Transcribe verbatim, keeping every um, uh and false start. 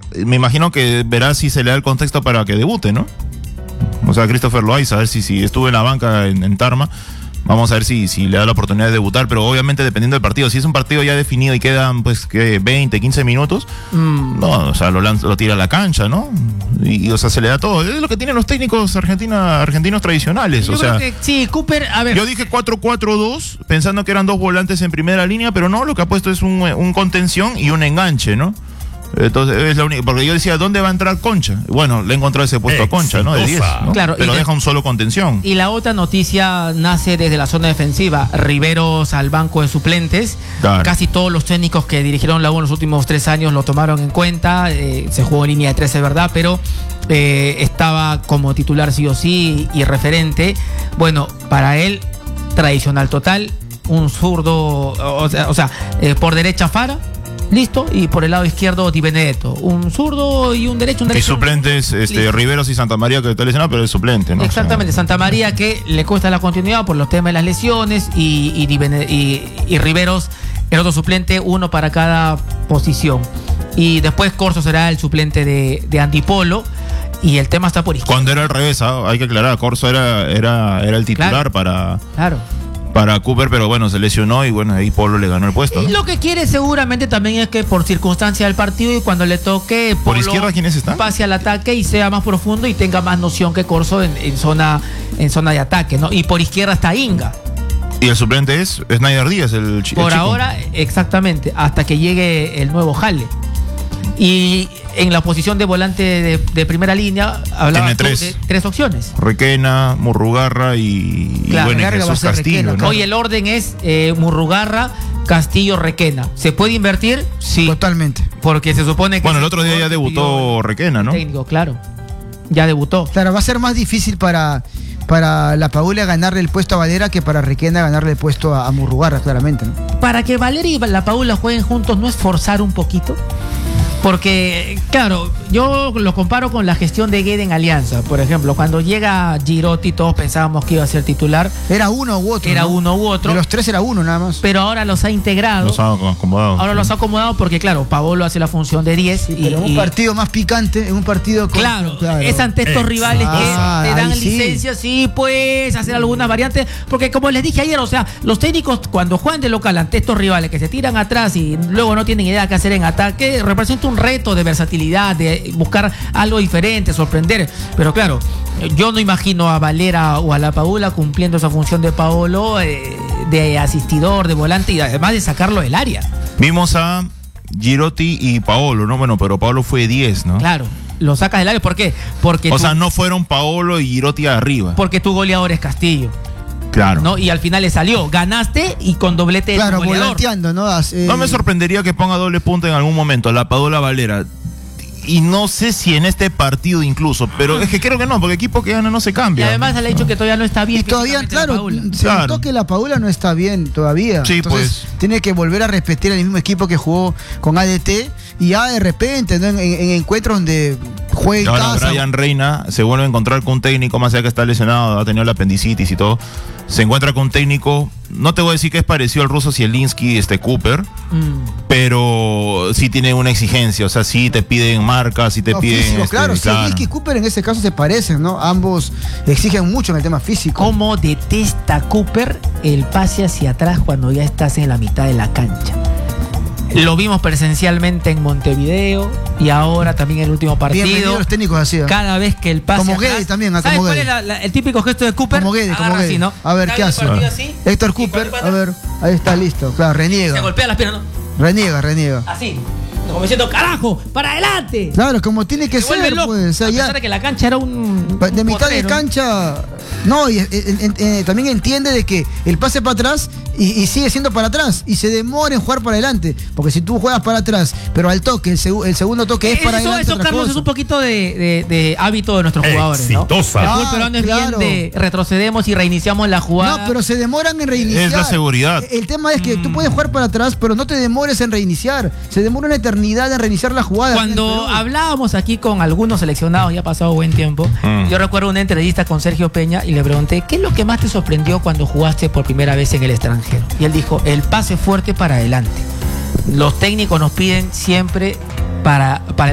me imagino que verá si se le da el contexto para que debute, ¿no? O sea, Christopher Loaiza, a ver si, si estuvo en la banca en, en Tarma. Vamos a ver si, si le da la oportunidad de debutar, pero obviamente dependiendo del partido. Si es un partido ya definido y quedan pues que veinte, quince minutos, mm. no, o sea, lo, lanza, lo tira a la cancha, ¿no? Y, y o sea, se le da todo. Es lo que tienen los técnicos argentina, argentinos tradicionales. Yo o creo sea, que sí, Cooper, a ver. Yo dije cuatro cuatro dos, pensando que eran dos volantes en primera línea, pero no, lo que ha puesto es un, un contención y un enganche, ¿no? Entonces es la única, porque yo decía, ¿dónde va a entrar Concha? Bueno, le he encontrado ese puesto Exitosa. a Concha, ¿no? De diez, ¿no? Claro, pero de, deja un solo contención. Y la otra noticia nace desde la zona defensiva. Riveros al banco de suplentes. Claro. Casi todos los técnicos que dirigieron la U en los últimos tres años lo tomaron en cuenta. Eh, se jugó en línea de trece, ¿verdad? Pero eh, estaba como titular sí o sí y referente. Bueno, para él, tradicional total. Un zurdo, o sea, o sea eh, por derecha Fara. Listo, y por el lado izquierdo Di Benedetto, un zurdo y un derecho, un derecho. Y suplentes, este, Riveros y Santa María, que está lesionado, pero es suplente, ¿no? Exactamente, o sea, Santa María que le cuesta la continuidad por los temas de las lesiones y, y, y, y Riveros, el otro suplente, uno para cada posición. Y después Corso será el suplente de, de Antipolo. Y el tema está por izquierda. Cuando era al revés, ¿ah? Hay que aclarar, Corso era, era, era el titular claro, para... Claro. para Cooper, pero bueno, se lesionó y bueno, ahí Polo le ganó el puesto, ¿no? Y lo que quiere seguramente también es que por circunstancia del partido y cuando le toque Polo ¿por izquierda quiénes están? Pase al ataque y sea más profundo y tenga más noción que Corso en, en, zona, en zona de ataque, ¿no? Y por izquierda está Inga. Y el suplente es Snyder Díaz, el, ch por el chico. Por ahora, exactamente, hasta que llegue el nuevo Jale. Y en la posición de volante de, de primera línea hablaba Tiene tres. de tres opciones. Requena, Murrugarra y, claro, y bueno, Jesús Castillo, Requena, ¿no? Hoy el orden es eh, Murrugarra, Castillo, Requena. ¿Se puede invertir? Sí. Totalmente. Porque se supone que... Bueno, el otro día ya debutó Requena, ¿no? Técnico, claro. Ya debutó. Claro, va a ser más difícil para, para la Paula ganarle el puesto a Valera que para Requena ganarle el puesto a, a Murrugarra, claramente, ¿no? Para que Valera y la Paula jueguen juntos, ¿no es forzar un poquito? Porque, claro, yo lo comparo con la gestión de Guede en Alianza. Por ejemplo, cuando llega Girotti, todos pensábamos que iba a ser titular. Era uno u otro. Era ¿no? uno u otro. De los tres era uno nada más. Pero ahora los ha integrado. Los ha acomodado. Ahora sí. los ha acomodado porque, claro, Paolo hace la función de diez. Sí, y, pero en un y... partido más picante, en un partido con... Claro, claro. es ante estos rivales ah, que te dan sí. licencia, sí, puedes hacer algunas variantes. Porque como les dije ayer, o sea, los técnicos cuando juegan de local ante estos rivales que se tiran atrás y luego no tienen idea qué hacer en ataque, representa un reto de versatilidad, de buscar algo diferente, sorprender. Pero claro, yo no imagino a Valera o a la Paula cumpliendo esa función de Paolo, eh, de asistidor, de volante y además de sacarlo del área. Vimos a Girotti y Paolo, ¿no? Bueno, pero Paolo fue diez, ¿no? Claro, lo sacas del área. ¿Por qué? Porque o tú, sea, no fueron Paolo y Girotti arriba. Porque tu goleador es Castillo. Claro. ¿No? Y al final le salió. Ganaste y con doblete claro, de goleador. volanteando, ¿no? Eh... No me sorprendería que ponga doble punta en algún momento, la Paola Valera. Y no sé si en este partido incluso, pero es que creo que no, porque equipo que gana no se cambia. Y además le ha dicho que todavía no está bien. Y todavía, claro, se claro. notó que la Paula no está bien todavía. Sí, entonces, pues. Tiene que volver a repetir el mismo equipo que jugó con A D T y ya de repente, ¿no? en, en, en encuentros donde juega en ahora casa. Brian Reina se vuelve a encontrar con un técnico, más allá que está lesionado, ha tenido la apendicitis y todo. Se encuentra con un técnico, no te voy a decir que es parecido al ruso Zielinski, este Cooper, mm. pero sí tiene una exigencia, o sea, sí te piden marcas, sí te no, piden... Físico, este, claro, claro. Zielinski y Cooper en ese caso se parecen, ¿no? Ambos exigen mucho en el tema físico. ¿Cómo detesta Cooper el pase hacia atrás cuando ya estás en la mitad de la cancha? Lo vimos presencialmente en Montevideo y ahora también en el último partido. Bienvenidos los técnicos así. ¿eh? Cada vez que el pase como atrás, Guede también, ¿sabes como cuál Guede. es la, la, el típico gesto de Cooper? Como Guede, como Guede. Así, ¿no? A ver, ¿qué hace? Así, Héctor Cooper, a ver, ahí está listo. Claro, reniega. Se golpea las piernas, ¿no? Reniega, reniega. Así. Como diciendo, carajo, para adelante. Claro, como tiene que se ser, pues. O sea, a ya, pesar de que la cancha era un. De mitad potrero. de cancha. No, y eh, eh, eh, también entiende de que el pase para atrás y, y sigue siendo para atrás. Y se demora en jugar para adelante. Porque si tú juegas para atrás, pero al toque, el, seg el segundo toque es eso, para adelante. Eso, Carlos, cosa. es un poquito de, de, de hábito de nuestros jugadores, ¿no? Exitosa. El fútbol peruano es claro. bien de retrocedemos y reiniciamos la jugada. No, pero se demoran en reiniciar. Es la seguridad. El tema es que mm. tú puedes jugar para atrás, pero no te demores en reiniciar. Se demora una eternidad en reiniciar la jugada. Cuando hablábamos aquí con algunos seleccionados, ya ha pasado buen tiempo, mm. yo recuerdo una entrevista con Sergio Peña y le pregunté, ¿qué es lo que más te sorprendió cuando jugaste por primera vez en el extranjero? Y él dijo, el pase fuerte para adelante. Los técnicos nos piden siempre para, para